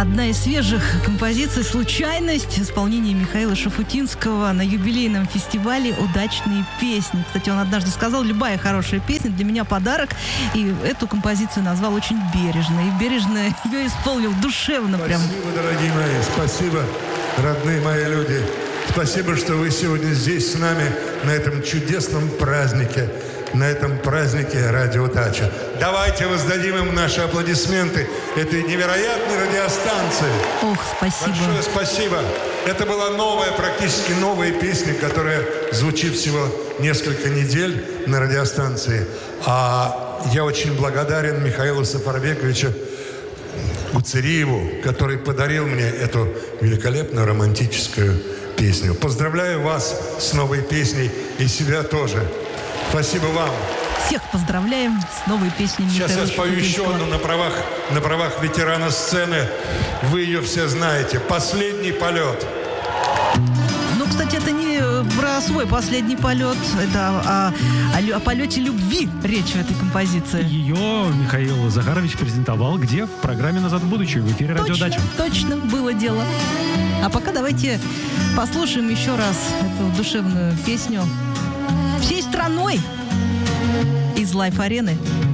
Одна из свежих композиций «Случайность» в исполнении Михаила Шуфутинского на юбилейном фестивале «Удачные песни». Кстати, он однажды сказал: любая хорошая песня для меня подарок. И эту композицию назвал очень бережно. И бережно ее исполнил душевно. Спасибо, дорогие мои, спасибо, родные мои люди. Спасибо, что вы сегодня здесь с нами на этом чудесном празднике. На этом празднике «Радио Дача». Давайте воздадим им наши аплодисменты этой невероятной радиостанции. Ох, спасибо. Большое спасибо. Это была новая, практически новая песня, которая звучит всего несколько недель на радиостанции. А я очень благодарен Михаилу Сафарбековичу Гуцериеву, который подарил мне эту великолепную романтическую песню. Поздравляю вас с новой песней и себя тоже. Спасибо вам. Всех поздравляем с новой песней Михаила Сейчас я спою еще одну на правах ветерана сцены. Вы ее все знаете. «Последний полет». Ну, кстати, это не про свой последний полет. Это о полете любви речь в этой композиции. Ее Михаил Захарович презентовал где? В программе «Назад в будущее» в эфире «Радио Дача». Точно, было дело. А пока давайте послушаем еще раз эту душевную песню всей страной из Лайф-арены.